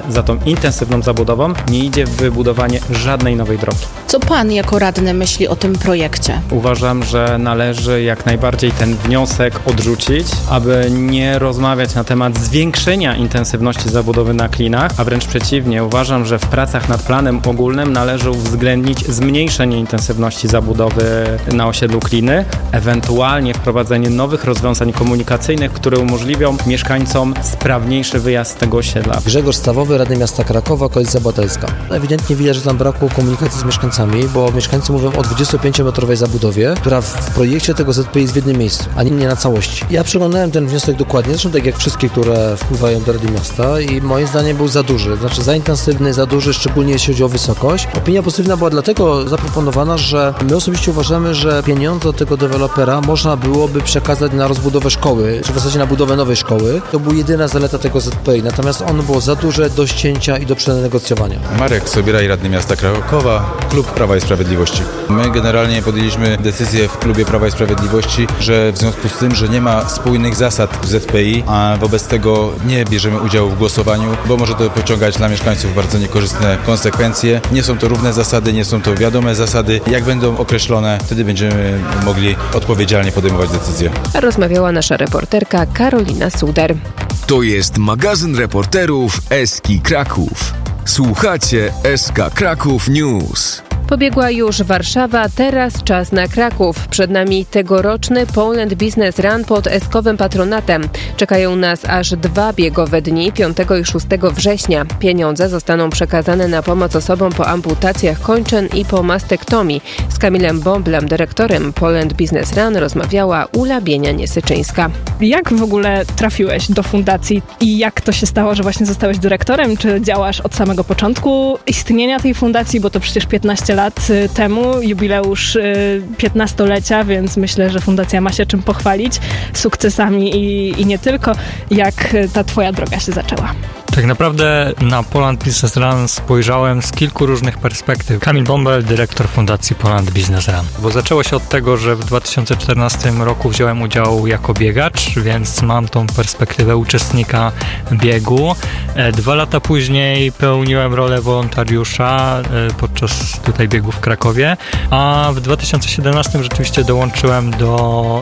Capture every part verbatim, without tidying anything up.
za tą intensywną zabudową nie idzie wybudowanie żadnej nowej drogi. Co pan jako radny myśli o tym projekcie? Uważam, że należy jak najbardziej ten wniosek odrzucić, aby nie rozmawiać na temat zwiększenia intensywności zabudowy na Klinach, a wręcz przeciwnie, uważam, że w pracach nad planem ogólnym należy uwzględnić zmniejszenie intensywności zabudowy na osiedlu Kliny, ewentualnie wprowadzenie nowych rozwiązań komunikacyjnych, które umożliwią mieszkańcom sprawniejszy wyjazd z tego osiedla. Grzegorz Stawowy, radny miasta Krakowa, Koalicja Obywatelska. Ewidentnie widać, że tam brakło komunikacji z mieszkańcami, bo mieszkańcy mówią o dwudziestopięciometrowej zabudowie, która w projekcie tego Z P I jest w jednym miejscu, a nie na całości. Ja przeglądałem ten wniosek dokładnie, zresztą tak jak wszystkie, które wpływają do Rady Miasta i moim zdaniem był za duży, znaczy za intensywny, za duży, szczególnie jeśli chodzi o wysokość. Opinia pozytywna była dlatego zaproponowana, że my osobiście uważamy, że pieniądze od tego dewelopera można byłoby przekazać na rozbudowę szkoły, czy w zasadzie na budowę nowej szkoły. To była jedyna zaleta tego Z P I, natomiast ono było za duże do ścięcia i do przenegocjowania. Marek Sobieraj, radny miasta Krakowa, klub Prawa i Sprawiedliwości. My generalnie podjęliśmy decyzję w klubie Prawa i Sprawiedliwości, że w związku z tym, że nie ma spójnych zasad w Z P I, a wobec tego nie bierzemy udziału w głosowaniu, bo może to pociągać dla mieszkańców bardzo niekorzystne konsekwencje. Nie są to równe zasady, nie są to wiadome zasady. Jak będą określone, wtedy będziemy mogli odpowiedzialnie podejmować decyzje. Rozmawiała nasza reporterka Karolina Suder. To jest magazyn reporterów Eski Kraków. Słuchacie S K Kraków News. Pobiegła już Warszawa, teraz czas na Kraków. Przed nami tegoroczny Poland Business Run pod eskowym patronatem. Czekają nas aż dwa biegowe dni, piątego i szóstego września. Pieniądze zostaną przekazane na pomoc osobom po amputacjach kończyn i po mastektomii. Z Kamilem Bąblem, dyrektorem Poland Business Run, rozmawiała Ula Bienia-Niesyczyńska. Jak w ogóle trafiłeś do fundacji i jak to się stało, że właśnie zostałeś dyrektorem? Czy działasz od samego początku istnienia tej fundacji, bo to przecież piętnaście lat temu, jubileusz piętnastolecia, więc myślę, że fundacja ma się czym pochwalić, sukcesami i, i nie tylko. Jak ta twoja droga się zaczęła? Tak naprawdę na Poland Business Run spojrzałem z kilku różnych perspektyw. Kamil Bąbel, dyrektor Fundacji Poland Business Run. Bo zaczęło się od tego, że w dwa tysiące czternastym roku wziąłem udział jako biegacz, więc mam tą perspektywę uczestnika biegu. Dwa lata później pełniłem rolę wolontariusza podczas tutaj biegu w Krakowie, a w dwa tysiące siedemnastym rzeczywiście dołączyłem do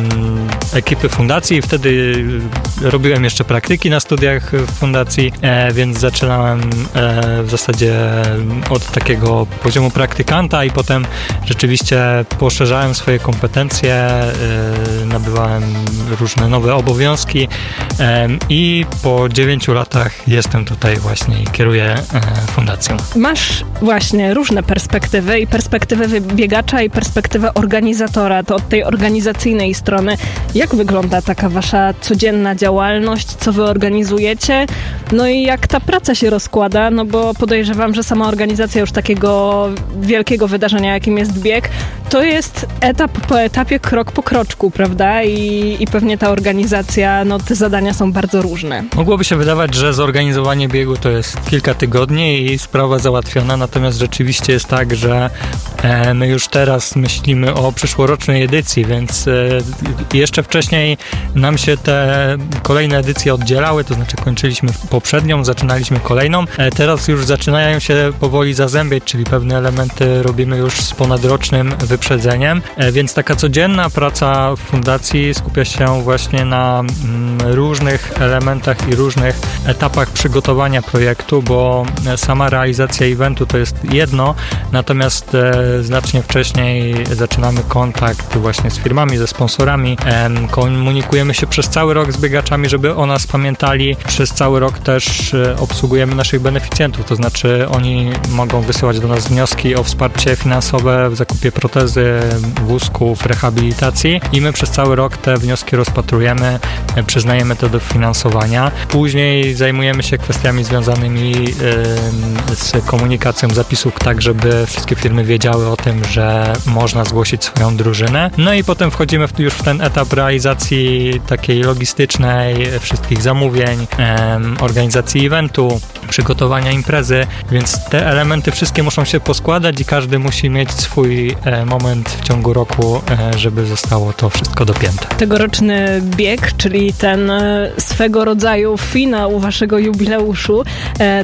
ekipy fundacji i wtedy robiłem jeszcze praktyki na studiach w fundacji. E, więc zaczynałem e, w zasadzie od takiego poziomu praktykanta i potem rzeczywiście poszerzałem swoje kompetencje, e, nabywałem różne nowe obowiązki e, i po dziewięciu latach jestem tutaj właśnie i kieruję e, fundacją. Masz właśnie różne perspektywy i perspektywę biegacza i perspektywę organizatora, to od tej organizacyjnej strony. Jak wygląda taka wasza codzienna działalność, co wy organizujecie? No i jak ta praca się rozkłada, no bo podejrzewam, że sama organizacja już takiego wielkiego wydarzenia, jakim jest bieg, to jest etap po etapie, krok po kroczku, prawda? I, i pewnie ta organizacja, no te zadania są bardzo różne. Mogłoby się wydawać, że zorganizowanie biegu to jest kilka tygodni i sprawa załatwiona, natomiast rzeczywiście jest tak, że e, my już teraz myślimy o przyszłorocznej edycji, więc e, jeszcze wcześniej nam się te kolejne edycje oddzielały, to znaczy kończyliśmy poprzednią, zaczynaliśmy kolejną. E, teraz już zaczynają się powoli zazębiać, czyli pewne elementy robimy już z ponadrocznym wyprzedzeniem, e, więc taka codzienna praca w fundacji skupia się właśnie na mm, różnych elementach i różnych etapach przygotowania projektu, bo sama realizacja eventu to jest jedno, natomiast e, znacznie wcześniej zaczynamy kontakt właśnie z firmami, ze sponsorami, e, komunikujemy się przez cały rok z biegaczami, żeby o nas pamiętali. Przez cały rok też e, obsługujemy naszych beneficjentów, to znaczy oni mogą wysyłać do nas wnioski o wsparcie finansowe w zakupie protezy, wózków, rehabilitacji i my przez cały rok te wnioski rozpatrujemy, e, przyznajemy to do finansowania. Później zajmujemy się kwestiami związanymi e, z komunikacją zapisów, tak żeby wszystkie firmy wiedziały o tym, że można zgłosić swoją drużynę. No i potem wchodzimy w, już w ten etap realizacji takiej logistycznej, wszystkich zamówień, e, organizacji eventu, przygotowania imprezy, więc te elementy wszystkie muszą się poskładać i każdy musi mieć swój e, moment w ciągu roku, e, żeby zostało to wszystko dopięte. Tegoroczny bieg, czyli ten e, swego rodzaju finał waszego jubileuszu, e,